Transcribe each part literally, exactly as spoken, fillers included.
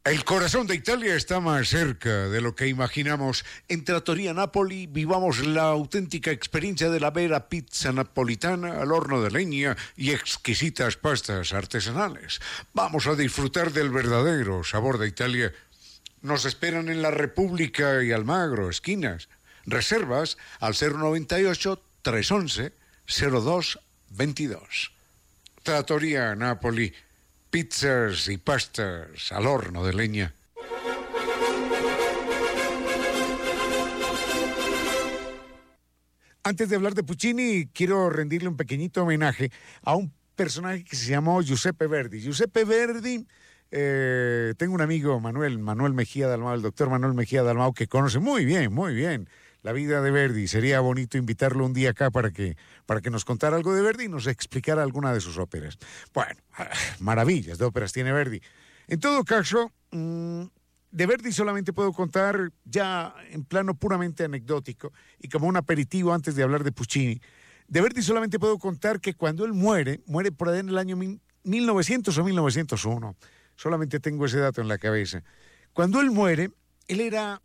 El corazón de Italia está más cerca de lo que imaginamos. En Trattoria Napoli vivamos la auténtica experiencia de la vera pizza napolitana al horno de leña y exquisitas pastas artesanales. Vamos a disfrutar del verdadero sabor de Italia. Nos esperan en la República y Almagro, esquinas. Reservas al cero noventa y ocho, trescientos once, cero dos veintidós. Trattoria Napoli. Pizzas y pastas al horno de leña. Antes de hablar de Puccini, quiero rendirle un pequeñito homenaje a un personaje que se llamó Giuseppe Verdi. Giuseppe Verdi, eh, tengo un amigo, Manuel, Manuel Mejía Dalmau, el doctor Manuel Mejía Dalmau, que conoce muy bien, muy bien la vida de Verdi. Sería bonito invitarlo un día acá para que, para que nos contara algo de Verdi y nos explicara alguna de sus óperas. Bueno, maravillas de óperas tiene Verdi. En todo caso, mmm, de Verdi solamente puedo contar ya en plano puramente anecdótico y como un aperitivo antes de hablar de Puccini. De Verdi solamente puedo contar que cuando él muere, muere por ahí en el año mil novecientos o mil novecientos uno. Solamente tengo ese dato en la cabeza. Cuando él muere, él era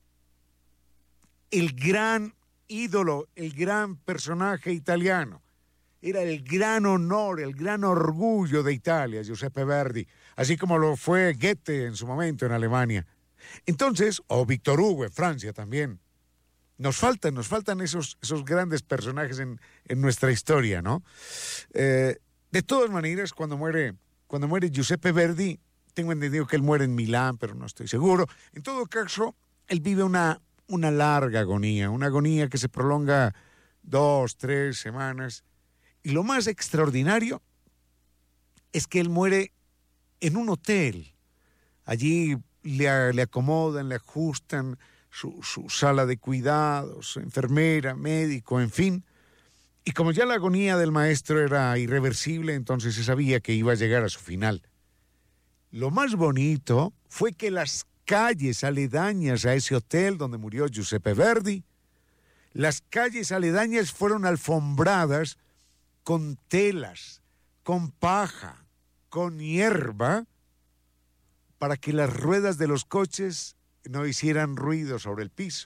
el gran ídolo, el gran personaje italiano. Era el gran honor, el gran orgullo de Italia, Giuseppe Verdi, así como lo fue Goethe en su momento en Alemania. Entonces, o Víctor Hugo en Francia también. Nos faltan, nos faltan esos, esos grandes personajes en, en nuestra historia, ¿no? Eh, de todas maneras, cuando muere, cuando muere Giuseppe Verdi, tengo entendido que él muere en Milán, pero no estoy seguro. En todo caso, él vive una... una larga agonía, una agonía que se prolonga dos, tres semanas. Y lo más extraordinario es que él muere en un hotel. Allí le, le acomodan, le ajustan su, su sala de cuidados, enfermera, médico, en fin. Y como ya la agonía del maestro era irreversible, entonces se sabía que iba a llegar a su final. Lo más bonito fue que las calles aledañas a ese hotel donde murió Giuseppe Verdi, las calles aledañas fueron alfombradas con telas, con paja, con hierba, para que las ruedas de los coches no hicieran ruido sobre el piso.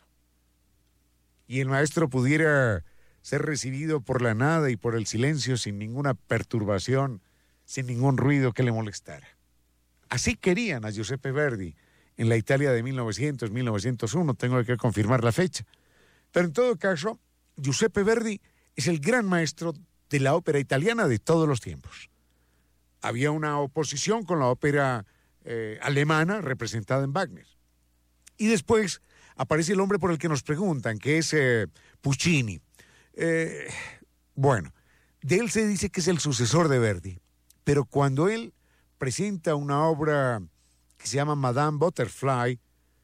Y el maestro pudiera ser recibido por la nada y por el silencio sin ninguna perturbación, sin ningún ruido que le molestara. Así querían a Giuseppe Verdi en la Italia de mil novecientos, mil novecientos uno, tengo que confirmar la fecha. Pero en todo caso, Giuseppe Verdi es el gran maestro de la ópera italiana de todos los tiempos. Había una oposición con la ópera eh, alemana representada en Wagner. Y después aparece el hombre por el que nos preguntan, que es eh, Puccini. Eh, bueno, de él se dice que es el sucesor de Verdi, pero cuando él presenta una obra que se llama Madame Butterfly,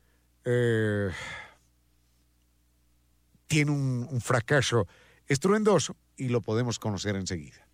eh, tiene un, un fracaso estruendoso y lo podemos conocer enseguida.